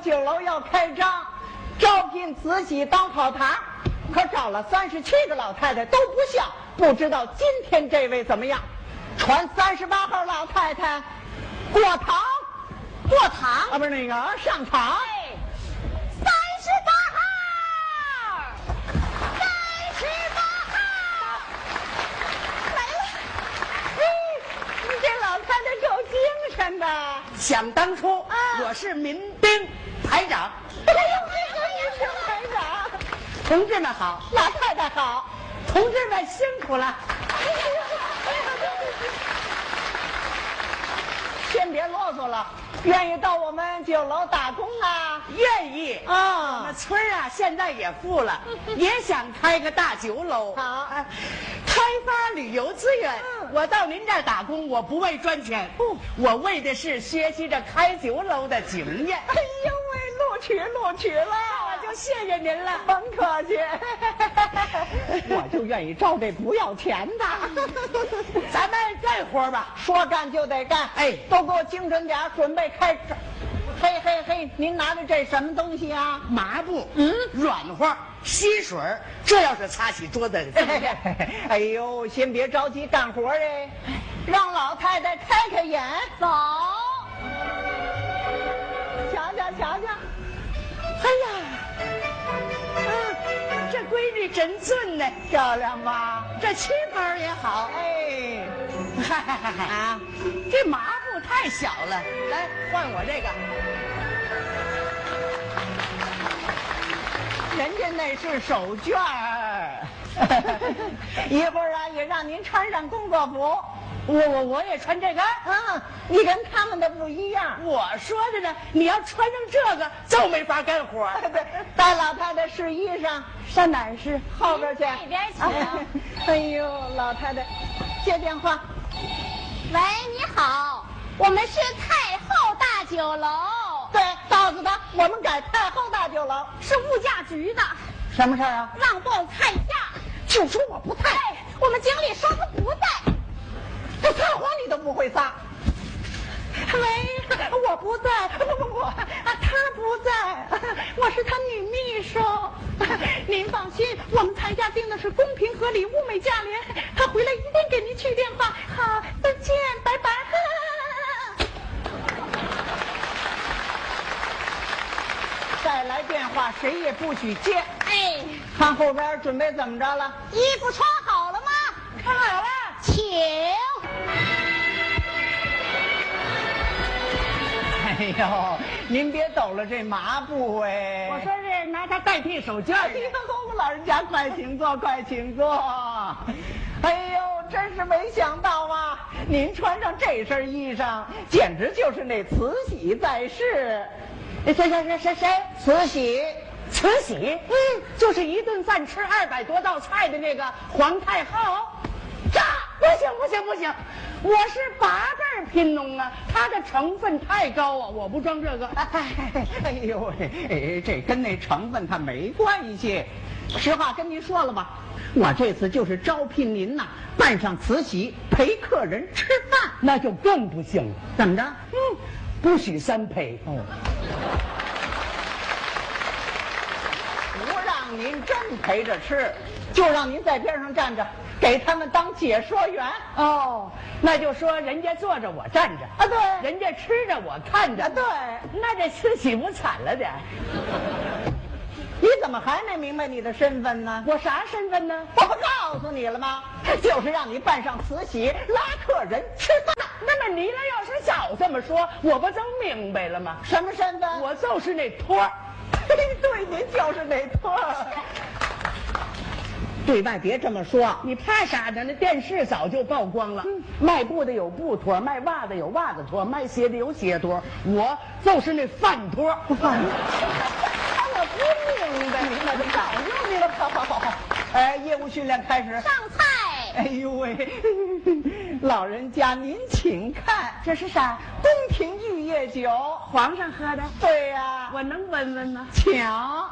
酒楼要开张，招聘慈禧当跑堂，可找了37个老太太都不像，不知道今天这位怎么样？传38号老太太过堂啊，不是那个上场。 38号，来了。 你这老太太够精神的。 想当初，我是民兵排长。 哎呦，民兵排长， 同志们好， 老太太好， 同志们辛苦了。 先别啰嗦了，愿意到我们酒楼打工啊？ 愿意啊！ 那村啊，现在也富了，也想开个大酒楼。 好， 开发旅游资源。我到您这儿打工，我不为赚钱，我为的是学习着开酒楼的经验。 哎呦喂，录取了， 我就谢谢您了， 甭客气。我就愿意招这不要钱的。 咱们干活吧， 说干就得干。 哎， 都给我精神点，准备开始。嘿，您拿着这什么东西啊？ 麻布，软和，吸水，这要是擦起桌子。 哎呦，先别着急干活哎，让老太太开眼。 走， 瞧。 哎呀，这闺女真俊呢， 漂亮吧？ 这旗袍也好。 哎， 啊，这麻布太小了，来换我这个。 人家那是手绢儿。一会儿啊，也让您穿上工作服。 我也穿这个。 你跟他们的不一样。 我说着呢，你要穿上这个就没法干活。 对，带老太太试衣裳，上哪儿试？后边去。 那边请。 哎呦，老太太，接电话。 喂，你好，我们是太后大酒楼。 对，告诉他我们改太后大酒楼。 是物价局的。 什么事儿啊？ 让报菜价。 就说我不在。 我们经理说他不在。 这撒谎你都不会撒。喂，我不在，不，他不在，我是他女秘书。您放心，我们菜价定的是公平合理、物美价廉。他回来一定给您去电话。好，再见，拜拜。再来电话，谁也不许接。 哎， 看后边准备怎么着了？ 衣服穿好了吗？ 穿好了， 请。 哎呦，您别抖了这麻布哎！ 我说是拿它代替手绢。 哎呦，老人家快请坐，快请坐。哎呦，真是没想到啊！您穿上这身衣裳，简直就是那慈禧在世。谁？慈禧。 慈禧，就是一顿饭吃200多道菜的那个皇太后。不行，我是8辈贫农啊，它的成分太高啊，我不装这个。 哎呦喂，这跟那成分它没关系。实话跟您说了吧，我这次就是招聘您呐，扮上慈禧陪客人吃饭， 那就更不行了。 怎么着？ 不许3陪。 不让您真陪着吃，就让您在边上站着，给他们当解说员。 那就说人家坐着我站着啊，对， 人家吃着我看着， 对， 那这慈禧不惨了点？ 你怎么还没明白你的身份呢？ 我啥身份呢？ 我不告诉你了吗？就是让你扮上慈禧拉客人吃饭。 那么你俩要是早这么说，我不就明白了吗？ 什么身份？ 我就是那托儿。 对，您就是那托儿。对外别这么说， 你怕啥呢？那电视早就曝光了。卖布的有布托，卖袜子有袜子托，卖鞋的有鞋托，我就是那饭托。 我不明白，明白就早就明白。好。业务训练开始。 上菜。 哎呦喂，老人家您请看， 这是啥？ 宫廷玉液酒， 皇上喝的。 对呀， 我能闻闻吗？ 抢。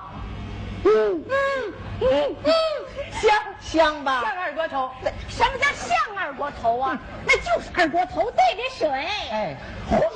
香吧？ 像二锅头。 什么叫像二锅头啊？那就是二锅头兑的水。 红